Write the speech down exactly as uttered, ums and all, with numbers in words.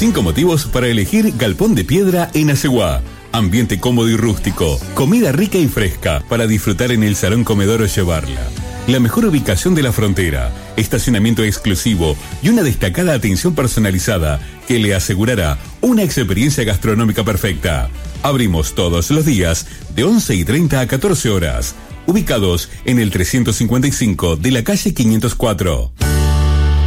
Cinco motivos para elegir Galpón de Piedra en Aceguá. Ambiente cómodo y rústico, comida rica y fresca para disfrutar en el salón comedor o llevarla. La mejor ubicación de la frontera, estacionamiento exclusivo y una destacada atención personalizada que le asegurará una experiencia gastronómica perfecta. Abrimos todos los días de once y treinta a catorce horas. Ubicados en el trescientos cincuenta y cinco de la calle quinientos cuatro.